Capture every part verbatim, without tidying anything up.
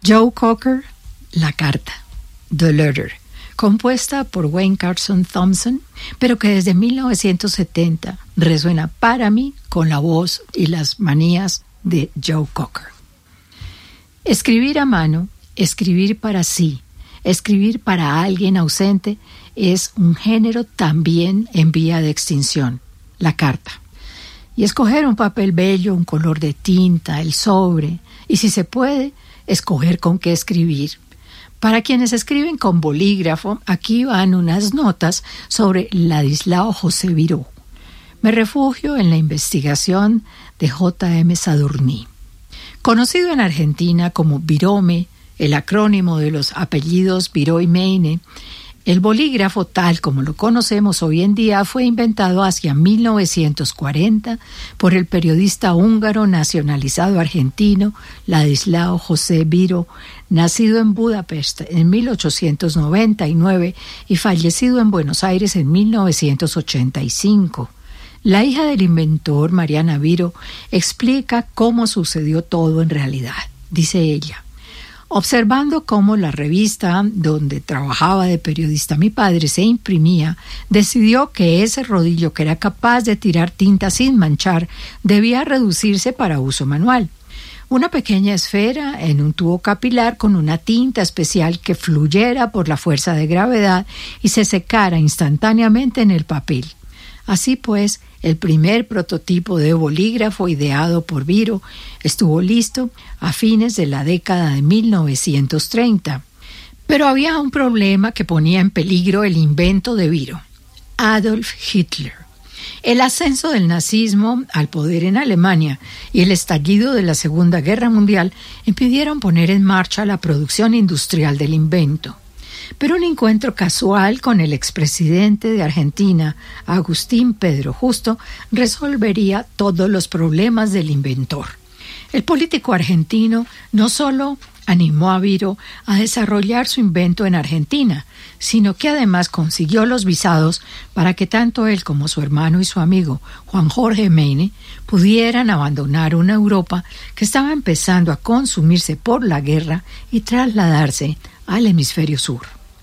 Joe Cocker, La Carta, The Letter, compuesta por Wayne Carson Thompson, pero que desde mil novecientos setenta resuena para mí con la voz y las manías de Joe Cocker. Escribir a mano, escribir para sí, escribir para alguien ausente es un género también en vía de extinción, la carta. Y escoger un papel bello, un color de tinta, el sobre, y si se puede, escoger con qué escribir. Para quienes escriben con bolígrafo, aquí van unas notas sobre Ladislao José Viró. Me refugio en la investigación de J M Sadurní. Conocido en Argentina como Virome, el acrónimo de los apellidos Viró y Meine, el bolígrafo, tal como lo conocemos hoy en día, fue inventado hacia mil novecientos cuarenta por el periodista húngaro nacionalizado argentino Ladislao José Viró, nacido en Budapest en mil ochocientos noventa y nueve y fallecido en Buenos Aires en mil novecientos ochenta y cinco. La hija del inventor, Mariana Viró, explica cómo sucedió todo en realidad. Dice ella: observando cómo la revista donde trabajaba de periodista mi padre se imprimía, decidió que ese rodillo que era capaz de tirar tinta sin manchar debía reducirse para uso manual. Una pequeña esfera en un tubo capilar con una tinta especial que fluyera por la fuerza de gravedad y se secara instantáneamente en el papel. Así pues, el primer prototipo de bolígrafo ideado por Viró estuvo listo a fines de la década de mil novecientos treinta. Pero había un problema que ponía en peligro el invento de Viró: Adolf Hitler. El ascenso del nazismo al poder en Alemania y el estallido de la Segunda Guerra Mundial impidieron poner en marcha la producción industrial del invento. Pero un encuentro casual con el expresidente de Argentina, Agustín Pedro Justo, resolvería todos los problemas del inventor. El político argentino no solo animó a Viró a desarrollar su invento en Argentina, sino que además consiguió los visados para que tanto él como su hermano y su amigo Juan Jorge Meine pudieran abandonar una Europa que estaba empezando a consumirse por la guerra y trasladarse al hemisferio sur.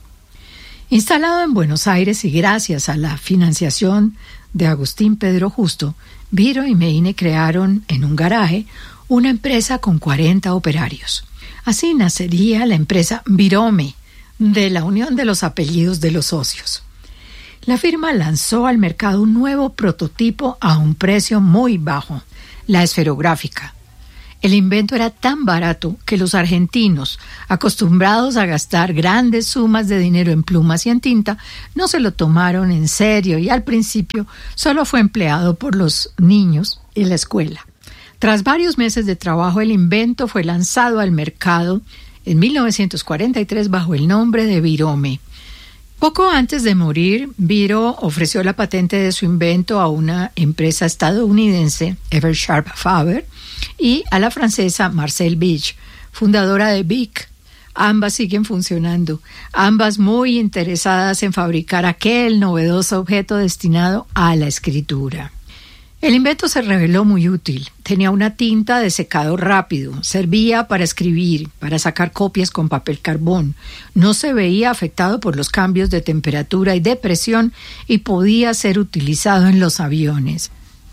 Instalado en Buenos Aires y gracias a la financiación de Agustín Pedro Justo, Viró y Meine crearon en un garaje una empresa con cuarenta operarios. Así nacería la empresa Virome, de la unión de los apellidos de los socios. La firma lanzó al mercado un nuevo prototipo a un precio muy bajo, la esferográfica. El invento era tan barato que los argentinos, acostumbrados a gastar grandes sumas de dinero en plumas y en tinta, no se lo tomaron en serio y al principio solo fue empleado por los niños en la escuela. Tras varios meses de trabajo, el invento fue lanzado al mercado en mil novecientos cuarenta y tres bajo el nombre de Virome. Poco antes de morir, Viró ofreció la patente de su invento a una empresa estadounidense, Eversharp Faber, y a la francesa Marcel Bich, fundadora de Bic. Ambas siguen funcionando, ambas muy interesadas en fabricar aquel novedoso objeto destinado a la escritura. El invento se reveló muy útil. Tenía una tinta de secado rápido, servía para escribir, para sacar copias con papel carbón, no se veía afectado por los cambios de temperatura y de presión y podía ser utilizado en los aviones.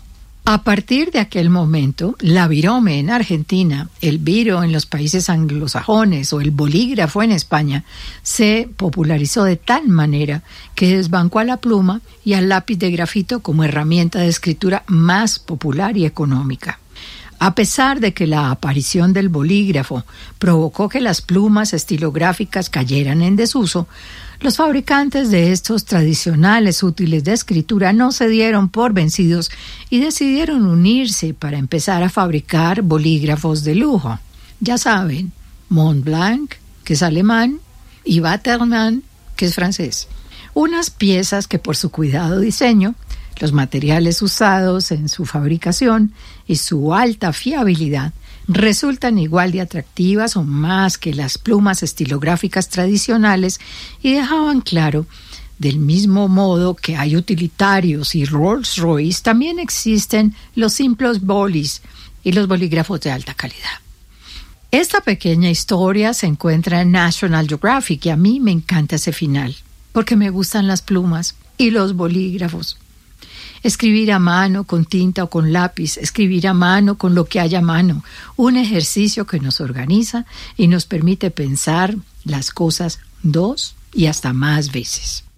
A partir de aquel momento, la virome en Argentina, el viro en los países anglosajones o el bolígrafo en España se popularizó de tal manera que desbancó a la pluma y al lápiz de grafito como herramienta de escritura más popular y económica. A pesar de que la aparición del bolígrafo provocó que las plumas estilográficas cayeran en desuso, los fabricantes de estos tradicionales útiles de escritura no se dieron por vencidos y decidieron unirse para empezar a fabricar bolígrafos de lujo. Ya saben, Montblanc, que es alemán, y Waterman, que es francés. Unas piezas que por su cuidado diseño, los materiales usados en su fabricación y su alta fiabilidad resultan igual de atractivas o más que las plumas estilográficas tradicionales y dejaban claro, del mismo modo que hay utilitarios y Rolls Royce, también existen los simples bolis y los bolígrafos de alta calidad. Esta pequeña historia se encuentra en National Geographic y a mí me encanta ese final, porque me gustan las plumas y los bolígrafos. Escribir a mano, con tinta o con lápiz, escribir a mano con lo que haya a mano, un ejercicio que nos organiza y nos permite pensar las cosas dos y hasta más veces.